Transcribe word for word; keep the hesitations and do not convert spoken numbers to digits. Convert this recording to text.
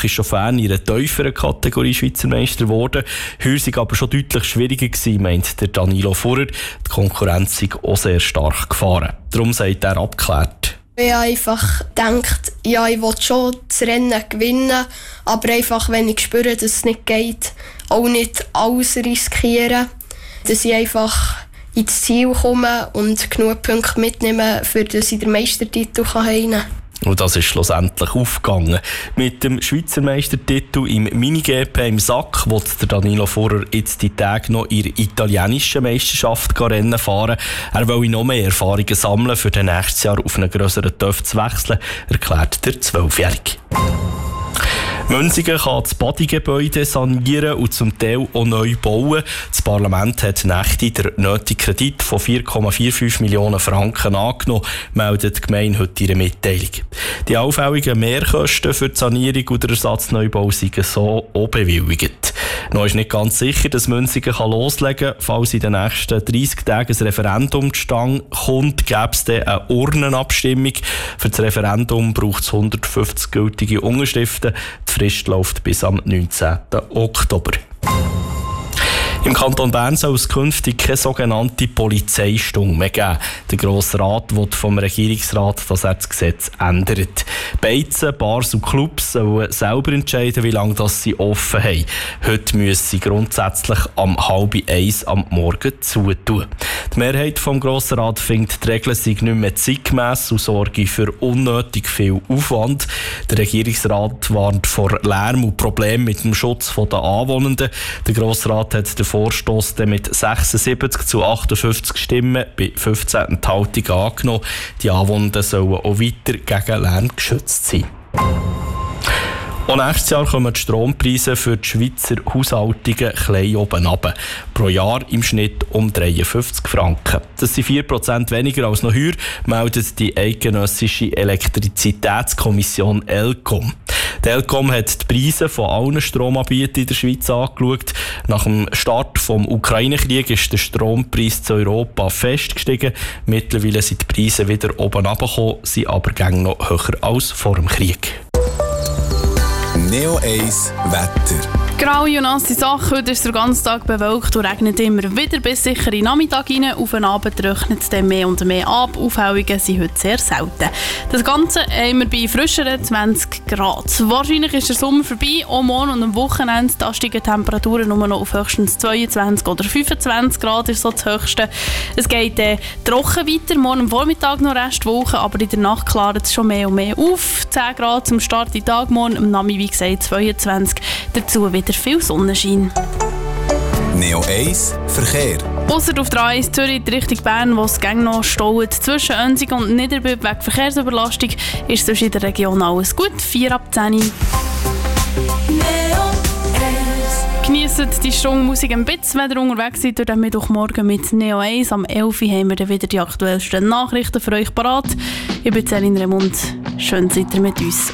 ist schon Fan in einer tieferen Kategorie Schweizer Meister geworden. Heuer sei aber schon deutlich schwieriger gewesen, meint der Danilo Furrer. Die Konkurrenz sei auch sehr stark gefahren. Darum sagt er abgeklärt. Ich habe einfach gedacht, ja, ich will schon das Rennen gewinnen, aber einfach, wenn ich spüre, dass es nicht geht, auch nicht alles riskieren, dass ich einfach ins Ziel komme und genug Punkte mitnehmen, für dass ich den Meistertitel heimnehmen kann. Und das ist schlussendlich aufgegangen. Mit dem Schweizer Meistertitel im Mini-G P im Sack will der Danilo Furrer jetzt die Tage noch in der italienischen Meisterschaft Rennen fahren. Er will noch mehr Erfahrungen sammeln, für den nächstes Jahr auf einen grösseren Töff zu wechseln, erklärt der Zwölfjährige. Münzigen kann das Badigebäude sanieren und zum Teil auch neu bauen. Das Parlament hat Nächte den nötigen Kredit von vier Komma fünfundvierzig Millionen Franken angenommen, meldet die Gemeinde heute ihre Mitteilung. Die allfälligen Mehrkosten für die Sanierung und den Ersatzneubau sind so auch bewilligt. Noch ist nicht ganz sicher, dass Münzigen loslegen kann. Falls in den nächsten dreissig Tagen ein Referendum zustande kommt, gäbe es dann eine Urnenabstimmung. Für das Referendum braucht es hundertfünfzig gültige Unterschriften. Die Frist läuft bis am neunzehnten Oktober. Im Kanton Bern soll es künftig keine sogenannte Polizeistunde mehr geben. Der Grosse Rat will vom Regierungsrat, dass er das Gesetz ändert. Beizen, Bars und Clubs sollen selber entscheiden, wie lange das sie offen haben. Heute müssen sie grundsätzlich am halb eins am Morgen zutun. Die Mehrheit vom Grossen Rat findet, die Regeln seien nicht mehr zeitgemäss und sorgen für unnötig viel Aufwand. Der Regierungsrat warnt vor Lärm und Problemen mit dem Schutz der Anwohnenden. Der Grosse Rat hat den Vorstoss mit sechsundsiebzig zu achtundfünfzig Stimmen bei fünfzehn Enthaltungen angenommen. Die Anwohner sollen auch weiter gegen Lärm geschützt sein. Auch nächstes Jahr kommen die Strompreise für die Schweizer Haushaltungen klein oben runter. Pro Jahr im Schnitt um dreiundfünfzig Franken. Das sind vier Prozent weniger als noch heuer, meldet die eidgenössische Elektrizitätskommission ELCOM. Die ELCOM hat die Preise von allen Stromanbietern in der Schweiz angeschaut. Nach dem Start des Ukraine-Kriegs ist der Strompreis zu Europa festgestiegen. Mittlerweile sind die Preise wieder oben runtergekommen, sind aber gäng noch höher als vor dem Krieg. Neo eins Wetter. Graue und nasse Sache. Heute ist es den ganzen Tag bewölkt und regnet immer wieder bis sicher in den Nachmittag rein. Auf den Abend trocknet es dann mehr und mehr ab. Aufhellungen sind heute sehr selten. Das Ganze haben wir bei frischeren zwanzig Grad. Wahrscheinlich ist der Sommer vorbei. Auch morgen und am Wochenende da steigen die Temperaturen nur noch auf höchstens zweiundzwanzig oder fünfundzwanzig Grad. Ist so das Höchste. Es geht äh, trocken weiter. Morgen am Vormittag noch Restwoche, aber in der Nacht klart es schon mehr und mehr auf. zehn Grad zum Start in den Tag. Morgen am Nami, wie gesagt, zweiundzwanzig. Dazu wieder viel Sonnenschein. Neo eins Verkehr. Ausser auf der A eins Zürich in Richtung Bern, wo es gäng noch staut. Zwischen Ensing und Niederbüb wegen Verkehrsüberlastung ist sonst in der Region alles gut. vier ab zehn. Geniessen die Strommusik ein bisschen, wenn ihr unterwegs seid, durch den Mittwochmorgen mit Neo eins. Am elf Uhr haben wir dann wieder die aktuellsten Nachrichten für euch parat. Ich bin Céline Remund. Schön seid ihr mit uns